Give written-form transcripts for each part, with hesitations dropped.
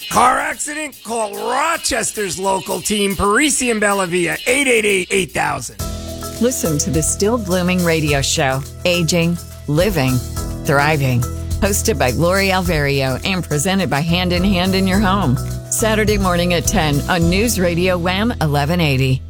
Car accident? Call Rochester's local team, Parisi and Bellavia, 888-8000. Listen to the Still Blooming radio show, Aging, Living, Thriving. Hosted by Lori Alvario and presented by Hand in Hand in Your Home. Saturday morning at 10 on News Radio Wham 1180.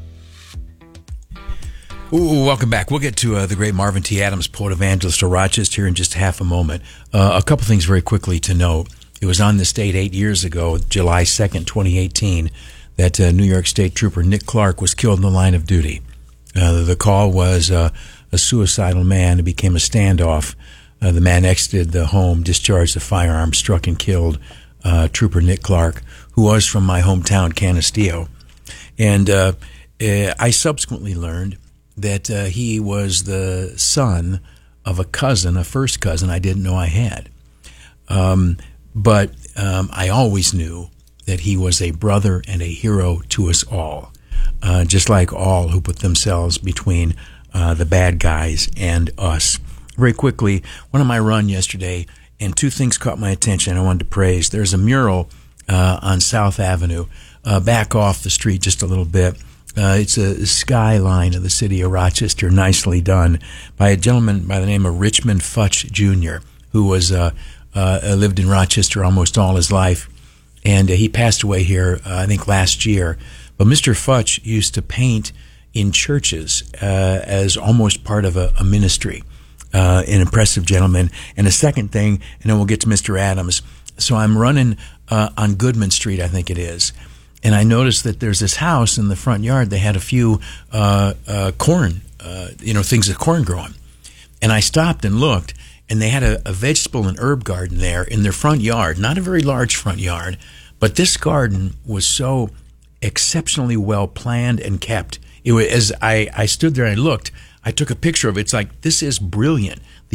Ooh, welcome back. We'll get to the great Marvin T. Adams, poet evangelist of Rochester, in just half a moment. A couple things very quickly to note. It was on this date 8 years ago, July 2nd, 2018, that New York State Trooper Nick Clark was killed in the line of duty. The call was a suicidal man. It became a standoff. The man exited the home, discharged the firearm, struck and killed Trooper Nick Clark, who was from my hometown, Canisteo. And I subsequently learned that he was the son of a cousin, a first cousin I didn't know I had. But I always knew that he was a brother and a hero to us all, just like all who put themselves between the bad guys and us. Very quickly, went on my run yesterday, and two things caught my attention I wanted to praise. There's a mural on South Avenue, back off the street just a little bit. It's a skyline of the city of Rochester, nicely done, by a gentleman by the name of Richmond Futch Jr., who was lived in Rochester almost all his life, and he passed away here, I think, last year. But Mr. Futch used to paint in churches as almost part of a ministry. An impressive gentleman. And a second thing, and then we'll get to Mr. Adams. So I'm running on Goodman Street, I think it is, and I noticed that there's this house in the front yard. They had a few corn, things of corn growing. And I stopped and looked, and they had a vegetable and herb garden there in their front yard. Not a very large front yard, but this garden was so exceptionally well planned and kept. It was, as I stood there and I looked, I took a picture of it. It's like, this is brilliant.